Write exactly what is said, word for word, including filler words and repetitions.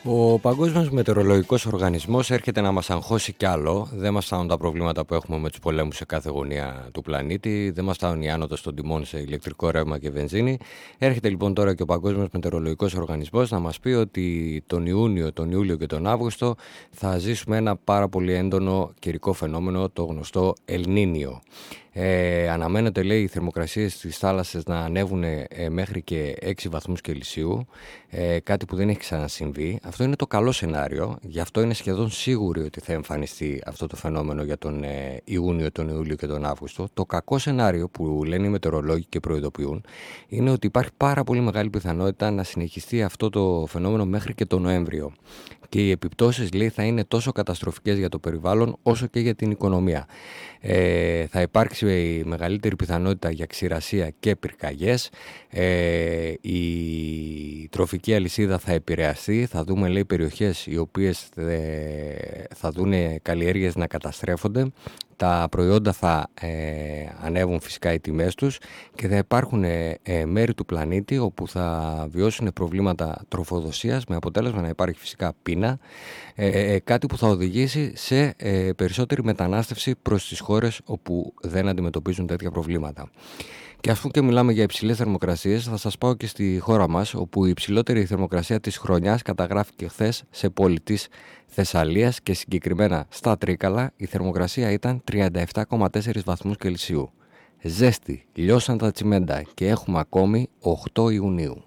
Ο Παγκόσμιος Μετεωρολογικός Οργανισμός έρχεται να μας αγχώσει κι άλλο. Δεν μας φτάνουν τα προβλήματα που έχουμε με τους πολέμους σε κάθε γωνία του πλανήτη. Δεν μας φτάνουν οι άνοδος των τιμών σε ηλεκτρικό ρεύμα και βενζίνη. Έρχεται λοιπόν τώρα και ο Παγκόσμιος Μετεωρολογικός Οργανισμός να μας πει ότι τον Ιούνιο, τον Ιούλιο και τον Αύγουστο θα ζήσουμε ένα πάρα πολύ έντονο καιρικό φαινόμενο, το γνωστό Ελνίνιο. Ε, αναμένεται, λέει, οι θερμοκρασίες στις θάλασσες να ανέβουν ε, μέχρι και έξι βαθμούς Κελσίου, ε, κάτι που δεν έχει ξανασυμβεί. Αυτό είναι το καλό σενάριο, γι' αυτό είναι σχεδόν σίγουροι ότι θα εμφανιστεί αυτό το φαινόμενο για τον ε, Ιούνιο, τον Ιούλιο και τον Αύγουστο. Το κακό σενάριο που λένε οι μετεωρολόγοι και προειδοποιούν είναι ότι υπάρχει πάρα πολύ μεγάλη πιθανότητα να συνεχιστεί αυτό το φαινόμενο μέχρι και τον Νοέμβριο. Και οι επιπτώσεις, λέει, θα είναι τόσο καταστροφικές για το περιβάλλον όσο και για την οικονομία. Ε, θα υπάρξει η μεγαλύτερη πιθανότητα για ξηρασία και πυρκαγιές. Ε, η τροφική αλυσίδα θα επηρεαστεί. Θα δούμε, λέει, περιοχές οι οποίες ε, θα δουν καλλιέργειες να καταστρέφονται. Τα προϊόντα θα ε, ανέβουν φυσικά οι τιμές τους και θα υπάρχουν ε, ε, μέρη του πλανήτη όπου θα βιώσουν προβλήματα τροφοδοσίας με αποτέλεσμα να υπάρχει φυσικά πείνα, ε, ε, κάτι που θα οδηγήσει σε ε, περισσότερη μετανάστευση προς τις χώρες όπου δεν αντιμετωπίζουν τέτοια προβλήματα. Και αφού και μιλάμε για υψηλές θερμοκρασίες, θα σας πάω και στη χώρα μας, όπου η υψηλότερη θερμοκρασία της χρονιάς καταγράφηκε χθες σε πόλη της Θεσσαλίας και συγκεκριμένα στα Τρίκαλα η θερμοκρασία ήταν τριάντα επτά κόμμα τέσσερα βαθμούς Κελσίου. Ζέστη, λιώσαν τα τσιμέντα και έχουμε ακόμη οκτώ Ιουνίου.